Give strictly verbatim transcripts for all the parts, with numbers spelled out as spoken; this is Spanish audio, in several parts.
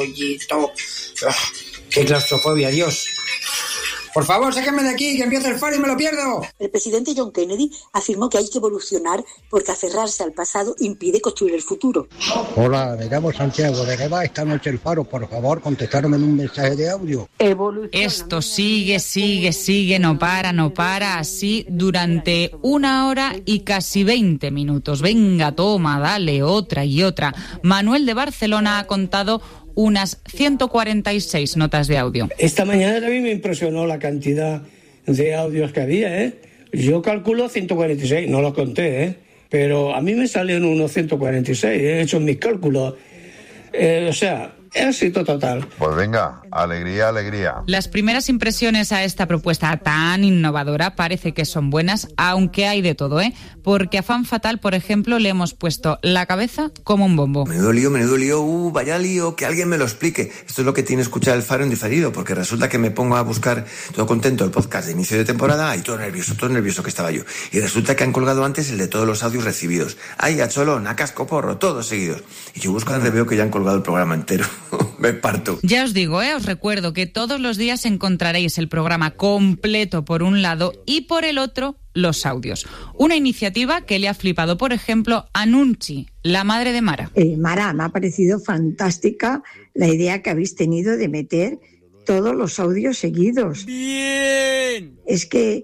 Pollito. ¡Qué claustrofobia, Dios! Por favor, sáquenme de aquí, que empieza el faro y me lo pierdo. El presidente John Kennedy afirmó que hay que evolucionar porque aferrarse al pasado impide construir el futuro. Hola, me llamo Santiago. ¿De qué va esta noche el faro? Por favor, contestarme en un mensaje de audio. Esto sigue, sigue, sigue, no para, no para, así durante una hora y casi veinte minutos. Venga, toma, dale, otra y otra. Manuel de Barcelona ha contado unas ciento cuarenta y seis notas de audio. Esta mañana a mí me impresionó la cantidad de audios que había, ¿eh? Yo calculo ciento cuarenta y seis, no los conté, ¿eh? Pero a mí me salen unos ciento cuarenta y seis, he hecho mis cálculos. Eh, o sea, éxito total. Pues venga, alegría, alegría. Las primeras impresiones a esta propuesta tan innovadora parece que son buenas, aunque hay de todo, ¿eh? Porque a Fan Fatal, por ejemplo, le hemos puesto la cabeza como un bombo. Menudo lío, menudo lío, uh, vaya lío, que alguien me lo explique. Esto es lo que tiene escuchar el Faro en diferido, porque resulta que me pongo a buscar todo contento el podcast de inicio de temporada y todo nervioso, todo nervioso que estaba yo. Y resulta que han colgado antes el de todos los audios recibidos. Ay, a cholón, a casco porro, todos seguidos. Y yo busco y veo que ya han colgado el programa entero. Me parto. Ya os digo, ¿eh? Os recuerdo que todos los días encontraréis el programa completo por un lado y por el otro los audios. Una iniciativa que le ha flipado, por ejemplo, a Nunchi, la madre de Mara. Eh, Mara, me ha parecido fantástica la idea que habéis tenido de meter todos los audios seguidos. ¡Bien! Es que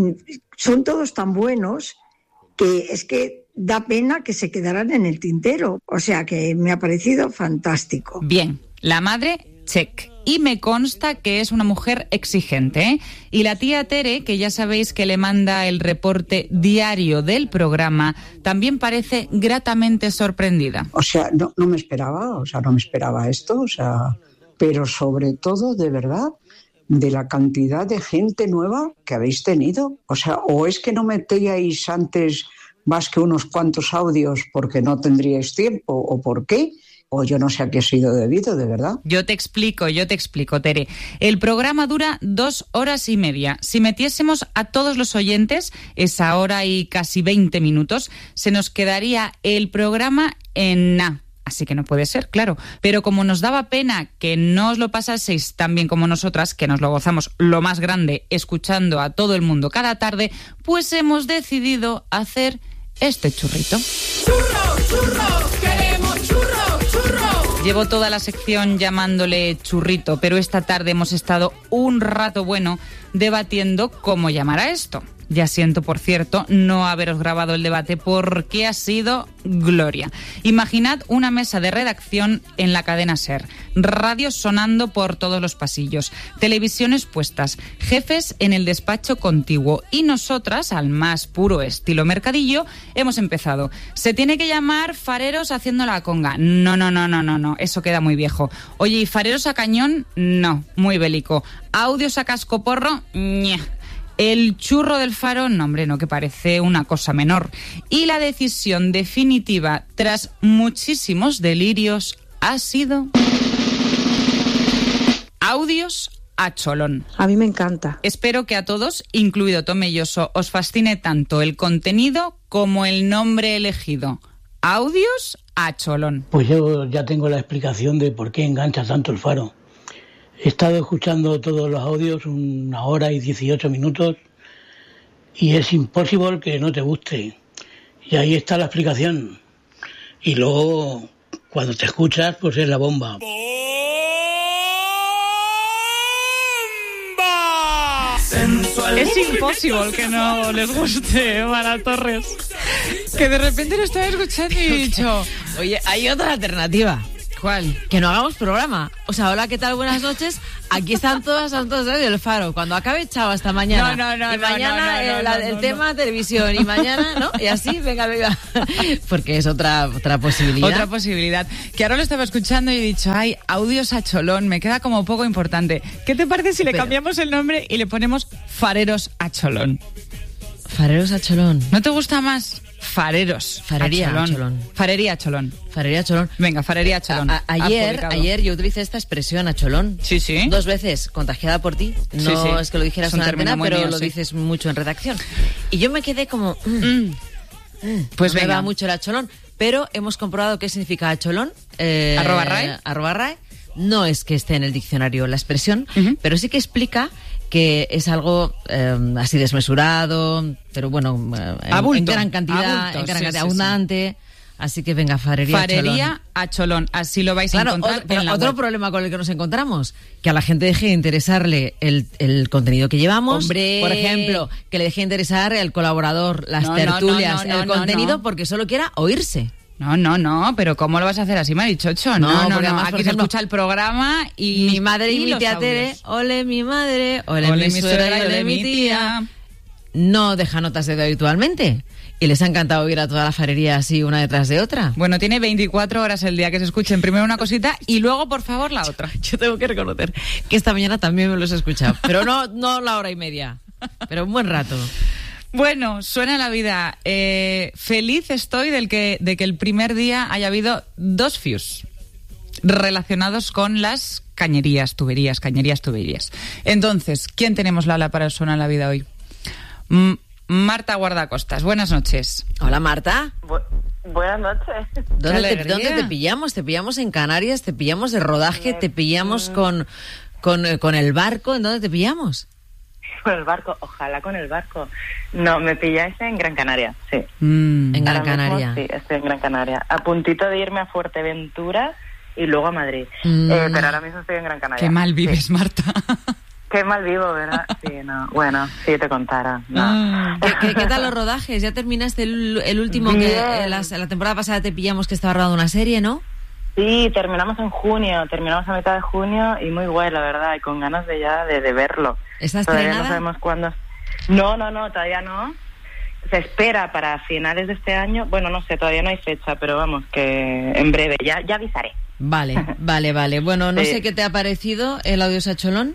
son todos tan buenos que es que da pena que se quedaran en el tintero. O sea que me ha parecido fantástico. Bien, la madre, check. Y me consta que es una mujer exigente, ¿eh? Y la tía Tere, que ya sabéis que le manda el reporte diario del programa, también parece gratamente sorprendida. O sea, no, no me esperaba, o sea, no me esperaba esto, o sea, pero sobre todo, de verdad, de la cantidad de gente nueva que habéis tenido. O sea, o es que no metíais antes más que unos cuantos audios porque no tendríais tiempo, o por qué, o yo no sé a qué ha sido debido, de verdad. Yo te explico, yo te explico, Tere. El programa dura dos horas y media. Si metiésemos a todos los oyentes esa hora y casi veinte minutos, se nos quedaría el programa en nada. Así que no puede ser, claro. Pero como nos daba pena que no os lo pasaseis tan bien como nosotras, que nos lo gozamos lo más grande escuchando a todo el mundo cada tarde, pues hemos decidido hacer este churrito. ¡Churro, churro! ¡Queremos churro, churro! Llevo toda la sección llamándole churrito, pero esta tarde hemos estado un rato bueno debatiendo cómo llamar a esto. Ya siento, por cierto, no haberos grabado el debate porque ha sido gloria. Imaginad una mesa de redacción en la cadena SER, radios sonando por todos los pasillos, televisiones puestas, jefes en el despacho contiguo y nosotras, al más puro estilo mercadillo, hemos empezado. Se tiene que llamar Fareros haciendo la conga. No, no, no, no, no, no, eso queda muy viejo. Oye, ¿y Fareros a cañón? No, muy bélico. ¿Audios a cascoporro? Ñe. El churro del Faro, no hombre, no, que parece una cosa menor. Y la decisión definitiva, tras muchísimos delirios, ha sido audios a cholón. A mí me encanta. Espero que a todos, incluido Tomelloso, os fascine tanto el contenido como el nombre elegido. Audios a cholón. Pues yo ya tengo la explicación de por qué engancha tanto el Faro. He estado escuchando todos los audios una hora y dieciocho minutos y es imposible que no te guste. Y ahí está la explicación. Y luego, cuando te escuchas, pues es la bomba. Es imposible que no les guste Mara Torres. Que de repente lo estaba escuchando y he dicho, oye, hay otra alternativa. ¿Cuál? Que no hagamos programa. O sea, hola, ¿qué tal? Buenas noches. Aquí están todas las notas de El Faro. Cuando acabe, chao, hasta mañana. No, no, no. Y mañana no, no, no, el, no, no, el no, tema no. televisión. Y mañana, ¿no? Y así, venga, venga. Porque es otra, otra posibilidad. Otra posibilidad. Que ahora lo estaba escuchando y he dicho, ay, audios a cholón. Me queda como poco importante. ¿Qué te parece si le Pero... cambiamos el nombre y le ponemos Fareros a cholón? Fareros a cholón. ¿No te gusta más? Fareros. Farería a cholón. a cholón. Farería a cholón. Farería a cholón. Venga, farería a cholón. A, a, ayer, ayer yo utilicé esta expresión a cholón. Sí, sí. Dos veces, contagiada por ti. No sí, sí. es que lo dijeras en la antena, pero mío, lo sí. dices mucho en redacción. Y yo me quedé como... Mm, mm, pues no venga. me va mucho el acholón. Pero hemos comprobado qué significa acholón. Eh, arroba RAE. Arroba RAE. no es que esté en el diccionario la expresión, uh-huh. pero sí que explica que es algo eh, así desmesurado, pero bueno, eh, Abulto, en gran cantidad, abulto, en gran sí, cantidad, sí, abundante. Sí. Así que venga, farería, farería a cholón. Así lo vais claro, a encontrar otro, en la otro web. problema con el que nos encontramos, que a la gente deje de interesarle el, el contenido que llevamos. Hombre. Por ejemplo, que le deje de interesar el colaborador, las no, tertulias, no, no, no, el no, contenido, no. porque solo quiera oírse. No, no, no, pero ¿cómo lo vas a hacer así, Marichocho? No, no, no, porque no. además, Aquí por se ejemplo, escucha el programa y mi madre y, y mi tía Tere, ole mi madre, ole, ole mi suegra y ole mi tía. No deja notas de dedo habitualmente. Y les ha encantado oír a toda la farería así, una detrás de otra. Bueno, tiene veinticuatro horas el día que se escuchen primero una cosita y luego, por favor, la otra. Yo tengo que reconocer que esta mañana también me los he escuchado. Pero no, no la hora y media, pero un buen rato. Bueno, suena la vida. Eh, feliz estoy del que, de que el primer día haya habido dos views relacionados con las cañerías, tuberías, cañerías, tuberías. Entonces, ¿quién tenemos, Lala, para el Suena la Vida hoy? Mm, Marta Guardacostas, buenas noches. Hola, Marta. Bu- buenas noches. ¿Dónde te, ¿Dónde te pillamos? ¿Te pillamos en Canarias? ¿Te pillamos de rodaje? ¿Te pillamos con, con, con el barco? ¿En dónde te pillamos? Con el barco, ojalá con el barco. No, me pilláis en Gran Canaria, sí. Mm, en Gran Ahora Canaria. Mismo, sí, estoy en Gran Canaria. A puntito de irme a Fuerteventura y luego a Madrid. Mm. Eh, pero ahora mismo estoy en Gran Canaria. Qué mal vives, sí. Marta. Qué mal vivo, ¿verdad? Sí, no. Bueno, si te contara. No. Ah, ¿Qué, qué, ¿Qué tal los rodajes? ¿Ya terminaste el, el último Bien. que la, la temporada pasada te pillamos que estaba rodando una serie, ¿no? Sí, terminamos en junio, terminamos a mitad de junio y muy guay, la verdad, y con ganas de ya de, de verlo. ¿Está Todavía estrenada? no sabemos cuándo. No, no, no, todavía no. Se espera para finales de este año. Bueno, no sé, todavía no hay fecha, pero vamos, que en breve, ya, ya avisaré. Vale, vale, vale. Bueno, no Sí. sé qué te ha parecido el audio Sacholón.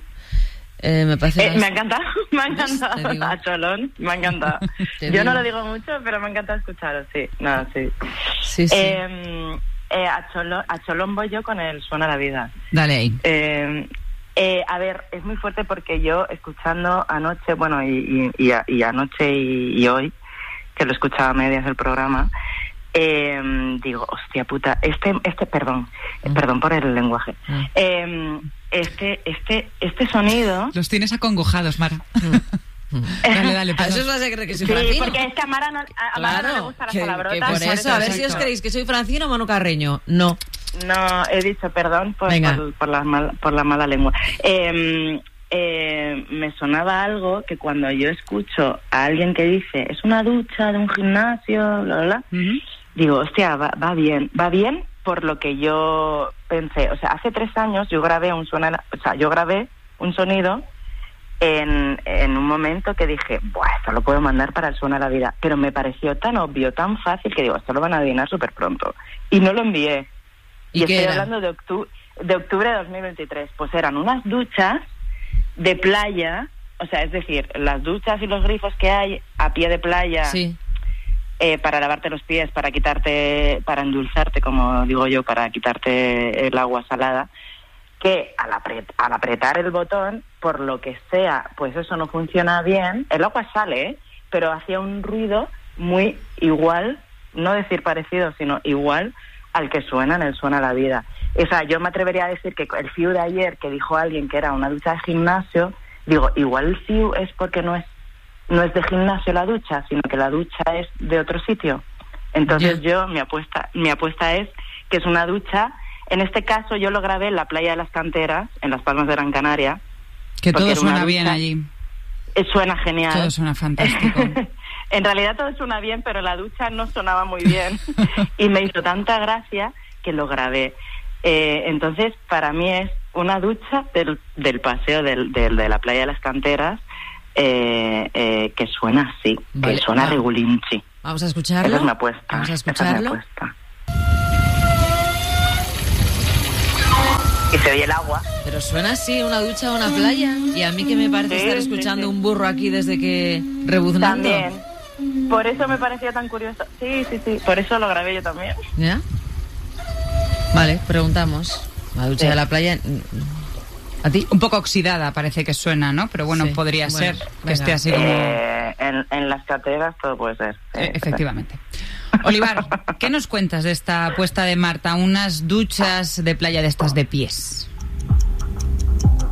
Eh, me parece Eh, más- me ha encantado, me ha Te encantado. digo. A Cholón, me ha encantado. Te Yo digo. no lo digo mucho, pero me encanta escucharos, sí. No, sí. Sí, sí. Eh, eh, a, Cholón, a Cholón voy yo con el Suena la Vida. Dale ahí. Eh, eh, a ver, es muy fuerte porque yo escuchando anoche, bueno, y, y, y, a- y anoche y, y hoy, que lo escuchaba a medias del programa, eh, digo, hostia puta, este, este, perdón, Mm. perdón por el lenguaje, Mm. eh, este, este, este sonido. Los tienes acongojados, Mara. Dale, dale, ¿A perdón. eso os vas a creer que soy Sí, francino? porque es que a Mara no, a Mara no le gusta la que, palabrota. que por por eso, a ver si os exacto. creéis que soy francino o monocarreño. No. No, he dicho perdón por, Venga. por, por la, mal, por la mala lengua. Eh, eh, me sonaba algo que cuando yo escucho a alguien que dice es una ducha de un gimnasio, bla, bla, bla, Uh-huh. digo, hostia, va, va bien, va bien por lo que yo pensé. O sea, hace tres años yo grabé un suena, o sea, yo grabé un sonido en, en un momento que dije, buah, esto lo puedo mandar para el Suena la Vida, pero me pareció tan obvio, tan fácil que digo, esto lo van a adivinar súper pronto. Y no lo envié. ¿Y Y qué estoy era? hablando de octubre, de octubre de dos mil veintitrés. Pues eran unas duchas de playa, o sea, es decir, las duchas y los grifos que hay a pie de playa, Sí. eh, para lavarte los pies, para quitarte, para endulzarte, como digo yo, para quitarte el agua salada, que al, apret- al apretar el botón, por lo que sea, pues eso no funciona bien. El agua sale, ¿eh? Pero hacía un ruido muy igual, no decir parecido, sino igual al que suena en el Suena la Vida. O sea, yo me atrevería a decir que el fiu de ayer, que dijo alguien que era una ducha de gimnasio, digo, igual el fiu es porque no es no es de gimnasio la ducha, sino que la ducha es de otro sitio. Entonces Ya. yo, mi apuesta mi apuesta es que es una ducha. En este caso yo lo grabé en la playa de las Canteras, en Las Palmas de Gran Canaria. Que porque todo era una suena bien ducha- allí. Eh, Suena genial. Todo suena fantástico. En realidad todo suena bien, pero la ducha no sonaba muy bien. Y me hizo tanta gracia que lo grabé. Eh, entonces, para mí es una ducha del, del paseo del, del- de la playa de las Canteras, eh, eh, que suena así, Vale, que suena va. regulinchi. Vamos a escucharlo. Esa es mi apuesta. Vamos a esa es mi escucharlo. apuesta. Y se oye el agua. Pero suena así, una ducha o una playa. Y a mí que me parece Sí, estar sí, escuchando sí. un burro aquí desde que rebuznando. También. Por eso me parecía tan curioso. Sí, sí, sí. Por eso lo grabé yo también. ¿Ya? Vale, preguntamos. La ducha Sí. de la playa. ¿A ti? Un poco oxidada parece que suena, ¿no? Pero bueno, Sí. podría Bueno, ser que venga. esté así como... Eh, en, en las Canteras todo puede ser. Sí, Eh, efectivamente. Olivar, ¿qué nos cuentas de esta apuesta de Marta? Unas duchas de playa de estas de pies.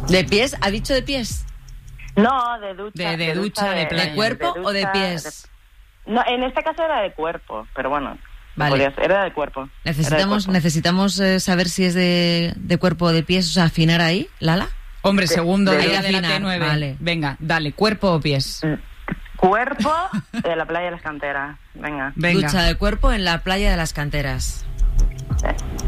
¿De pies? ¿Ha dicho de pies? No, de ducha. De, de ducha, de, de, ¿De cuerpo de ducha, o de pies? De... No, en este caso era de cuerpo, pero bueno, vale. podía ser, era de cuerpo. Necesitamos, de cuerpo. necesitamos eh, saber si es de, de cuerpo o de pies, o sea, afinar ahí, Lala. Hombre, de, segundo de, día de de la afinar, T nueve. vale. Venga, dale, ¿cuerpo o pies? Cuerpo de la playa de las Canteras. Venga. Venga. Ducha de cuerpo en la playa de las Canteras. Sí.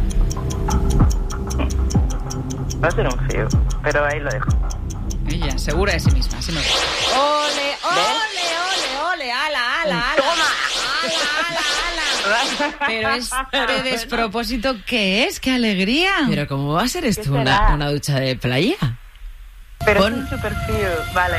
Va a ser un fío, pero ahí lo dejo. Ella, segura de sí misma, así me gusta. ¡Ole, ole, ole, ole! ¡Ala, ala, ala! ¡Toma! ¡Ala, ala, ala! Pero este despropósito, ¿qué es? ¡Qué alegría! Pero ¿cómo va a ser esto ¿Qué una, será? una ducha de playa? Pero Pon- es un super fío, vale.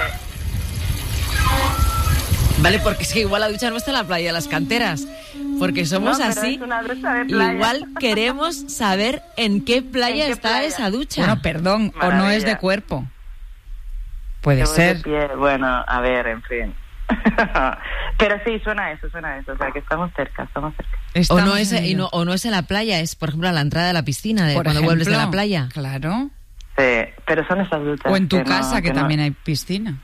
Vale, porque es que igual la ducha no está en la playa de las Canteras. Porque somos No, pero así. es una ducha de playa. Igual queremos saber en qué playa ¿En qué está playa? esa ducha. Bueno, perdón, o no Maravilla. es de cuerpo. Puede Yo voy ser. de pie. Bueno, a ver, en fin. Pero sí, suena a eso, suena a eso. O sea, que estamos cerca, estamos cerca. O Estamos no, es, en y ello. no, o no es en la playa, es por ejemplo a la entrada de la piscina, de Por cuando ejemplo, vuelves de la playa. Claro. Sí, pero son esas duchas. O en tu que no- casa, que, no- también hay piscina.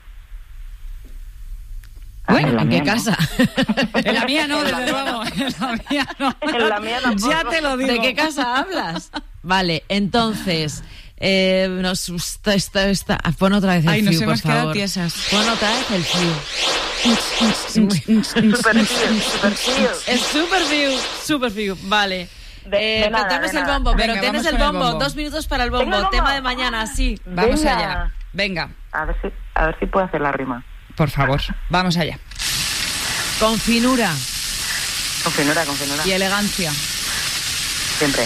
Ah, Bueno, en la ¿en qué mía no. casa? En la mía no, desde luego. En la mía no. En la mía tampoco. Ya te lo digo. ¿De qué casa hablas? Vale, entonces, eh, nos está, está, está. Pon otra vez el Ay, nos frío, por hemos quedado favor. tiesas. Pon otra vez el frío. Super fío, super fío. Es súper frío, súper frío. Vale. De- Eh, de nada, tienes de el nada. bombo, pero Venga, tienes vamos el con el bombo. bombo. Dos minutos para el Tengo bombo. el bombo. Tema de mañana, sí. Vamos Venga. allá. Venga, A ver si, a ver si puedo hacer la rima. por favor, vamos allá. Con finura. Con finura, con finura. Y elegancia. Siempre.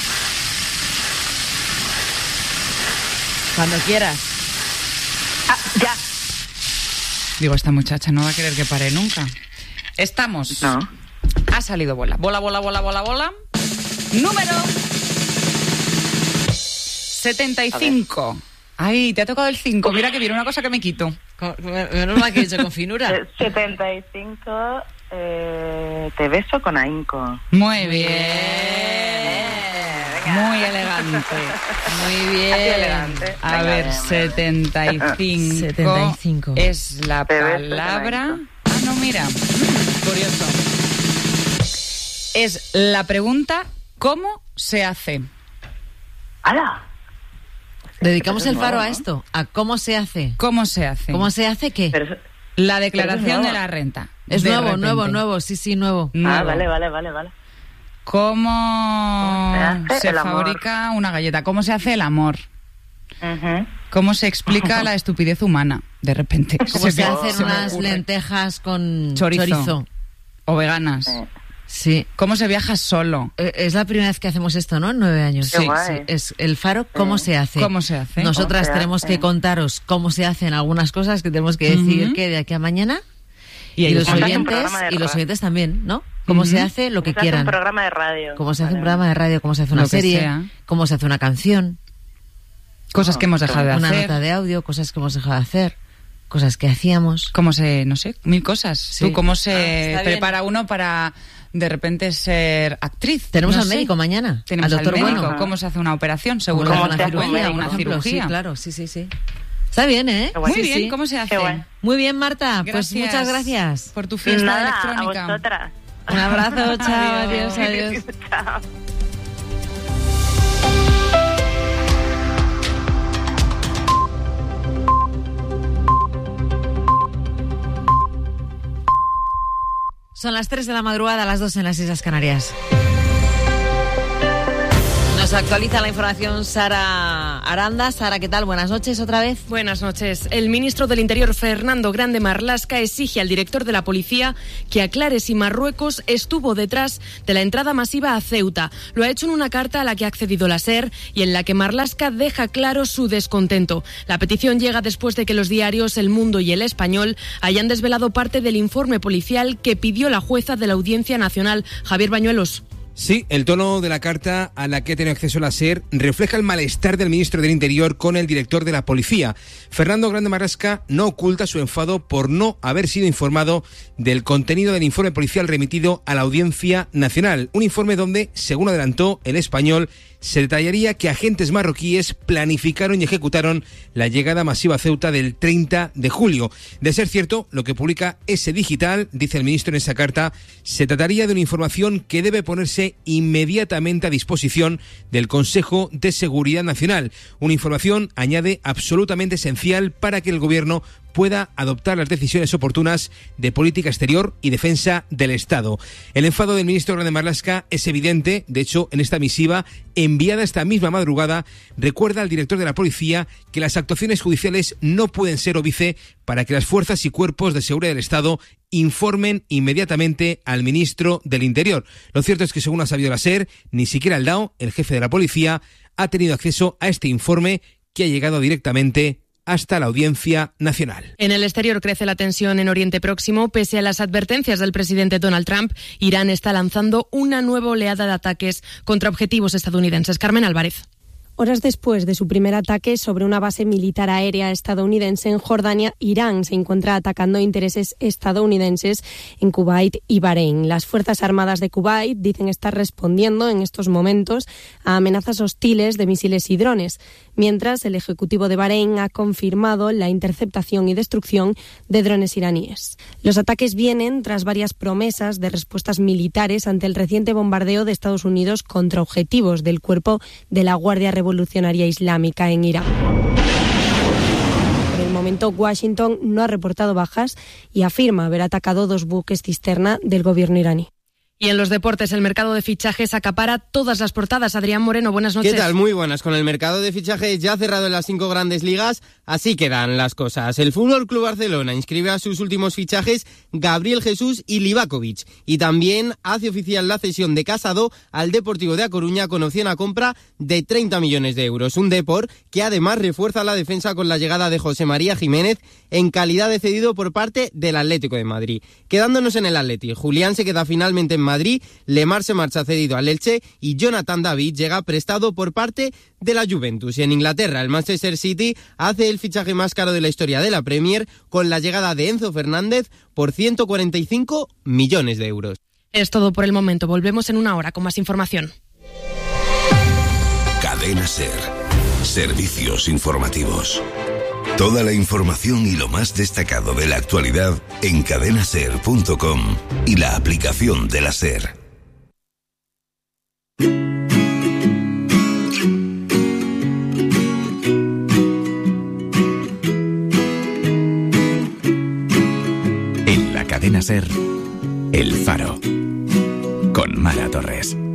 Cuando quieras. Ah, ya. Digo, esta muchacha no va a querer que pare nunca. Estamos. No. Ha salido bola. Bola, bola, bola, bola, bola. Número setenta y cinco. Ay, te ha tocado el cinco. Mira que viene una cosa que me quito. Con- Menos mal que he dicho con finura. Eh, setenta y cinco. Eh, te beso con ahínco. Muy bien. Muy elegante. Muy bien. Así elegante. A Venga, ver, venga. setenta y cinco. setenta y cinco. Es la Te beso con palabra. ahínco. Ah, no, mira. Curioso. Es la pregunta: ¿cómo se hace? ¡Hala! Dedicamos Pero el es faro nuevo, a ¿no? esto, a cómo se hace. ¿Cómo se hace? ¿Cómo se hace qué? Pero eso- La declaración Pero es de nuevo. la renta. Es De nuevo, repente. nuevo, nuevo, sí, sí, nuevo. Ah, Nuevo. vale, vale, vale, vale. ¿Cómo se hace se el amor? fabrica una galleta? ¿Cómo se hace el amor? Ujú. ¿Cómo se explica la estupidez humana? De repente. ¿Cómo se, me- hacen se me unas ocurre. lentejas con Chorizo. chorizo? O veganas. Sí. Sí. ¿Cómo se viaja solo? Eh, Es la primera vez que hacemos esto, ¿no? En nueve años. Qué guay. Es el faro, ¿cómo se hace? ¿Cómo se hace? Nosotras ¿Cómo se tenemos hace? que contaros cómo se hacen algunas cosas que tenemos que decir Ujú. que de aquí a mañana. Y Y, ellos los Montar un oyentes, programa de y los radio. oyentes también, ¿no? Cómo Ujú. se hace lo que Se hace quieran. un programa de radio. Cómo se hace un Vale. programa de radio, cómo se hace una Lo que serie, sea. cómo se hace una canción, Cosas que hemos dejado de una hacer. nota de audio, cosas que hemos dejado de hacer, cosas que hacíamos. Cómo se, no sé, mil cosas. Sí. Tú, cómo Ah, se está bien. prepara uno para de repente ser actriz. Tenemos No al sé. médico mañana, Tenemos al doctor médico. Bueno. ¿Cómo se hace una operación? Seguro Cómo que se una hace un cirugía, médico, una por ejemplo. cirugía. Sí, claro, sí, sí, sí. Está bien, ¿eh? Qué guay. Muy Sí, bien, sí. ¿cómo se hace? Qué guay. Muy bien, Marta. Pues Gracias muchas gracias. por tu fiesta Nada, electrónica. a vosotras. Un abrazo, chao, adiós, Adiós. adiós. Chao. Son las tres de la madrugada, las dos en las Islas Canarias. Nos actualiza la información Sara Aranda. Sara, ¿qué tal? Buenas noches otra vez. Buenas noches. El ministro del Interior, Fernando Grande Marlaska, exige al director de la policía que aclare si Marruecos estuvo detrás de la entrada masiva a Ceuta. Lo ha hecho en una carta a la que ha accedido la SER y en la que Marlaska deja claro su descontento. La petición llega después de que los diarios El Mundo y El Español hayan desvelado parte del informe policial que pidió la jueza de la Audiencia Nacional, Javier Bañuelos. Sí, el tono de la carta a la que ha tenido acceso la SER refleja el malestar del ministro del Interior con el director de la policía. Fernando Grande Marlaska no oculta su enfado por no haber sido informado del contenido del informe policial remitido a la Audiencia Nacional. Un informe donde, según adelantó El Español, se detallaría que agentes marroquíes planificaron y ejecutaron la llegada masiva a Ceuta del treinta de julio. De ser cierto, lo que publica ese Digital, dice el ministro en esa carta, se trataría de una información que debe ponerse inmediatamente a disposición del Consejo de Seguridad Nacional. Una información, añade, absolutamente esencial para que el gobierno pueda adoptar las decisiones oportunas de política exterior y defensa del Estado. El enfado del ministro Grande Marlaska es evidente. De hecho, en esta misiva, enviada esta misma madrugada, recuerda al director de la policía que las actuaciones judiciales no pueden ser óbice para que las fuerzas y cuerpos de seguridad del Estado informen inmediatamente al ministro del Interior. Lo cierto es que, según ha sabido la SER, ni siquiera el D A O, el jefe de la policía, ha tenido acceso a este informe que ha llegado directamente hasta la Audiencia Nacional. En el exterior crece la tensión en Oriente Próximo. Pese a las advertencias del presidente Donald Trump, Irán está lanzando una nueva oleada de ataques contra objetivos estadounidenses. Carmen Álvarez. Horas después de su primer ataque sobre una base militar aérea estadounidense en Jordania, Irán se encuentra atacando intereses estadounidenses en Kuwait y Bahrein. Las Fuerzas Armadas de Kuwait dicen estar respondiendo en estos momentos a amenazas hostiles de misiles y drones, mientras el Ejecutivo de Bahrein ha confirmado la interceptación y destrucción de drones iraníes. Los ataques vienen tras varias promesas de respuestas militares ante el reciente bombardeo de Estados Unidos contra objetivos del cuerpo de la Guardia Revolucionaria Revolucionaria Islámica en Irán. Por el momento, Washington no ha reportado bajas y afirma haber atacado dos buques cisterna del gobierno iraní. Y en los deportes, el mercado de fichajes acapara todas las portadas. Adrián Moreno, buenas noches. ¿Qué tal? Muy buenas. Con el mercado de fichajes ya cerrado en las cinco grandes ligas, así quedan las cosas. El F C Barcelona inscribe a sus últimos fichajes Gabriel Jesús y Livakovic. Y también hace oficial la cesión de Casado al Deportivo de A Coruña con opción a compra de treinta millones de euros. Un Depor que además refuerza la defensa con la llegada de José María Jiménez en calidad de cedido por parte del Atlético de Madrid. Quedándonos en el Atleti, Julián se queda finalmente en Madrid, Lemar se marcha cedido al Elche y Jonathan David llega prestado por parte de la Juventus. Y en Inglaterra, el Manchester City hace el fichaje más caro de la historia de la Premier con la llegada de Enzo Fernández por ciento cuarenta y cinco millones de euros. Es todo por el momento. Volvemos en una hora con más información. Cadena SER. Servicios informativos. Toda la información y lo más destacado de la actualidad en cadena ser punto com y la aplicación de la SER. En la cadena SER, El Faro, con Mara Torres.